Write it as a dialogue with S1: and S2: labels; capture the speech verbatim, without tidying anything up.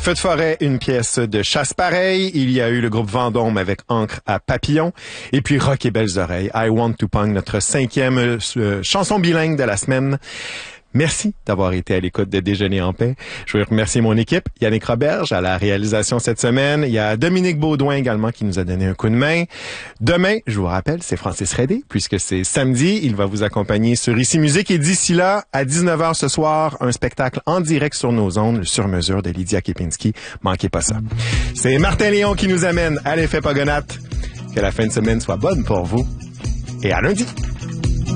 S1: Feu de forêt, une pièce de chasse pareil. Il y a eu le groupe Vendôme avec Encre à papillon. Et puis Rock et belles oreilles, I Want to Punk, notre cinquième euh, chanson bilingue de la semaine. Merci d'avoir été à l'écoute de Déjeuner en paix. Je veux remercier mon équipe, Yannick Roberge à la réalisation cette semaine. Il y a Dominique Baudouin également qui nous a donné un coup de main. Demain, je vous rappelle, c'est Francis Redé, puisque c'est samedi. Il va vous accompagner sur Ici Musique. Et d'ici là, à dix-neuf heures ce soir, un spectacle en direct sur nos ondes, le sur-mesure de Lydia Kepinski. Manquez pas ça. C'est Martin Léon qui nous amène à l'effet Pogonate. Que la fin de semaine soit bonne pour vous. Et à lundi.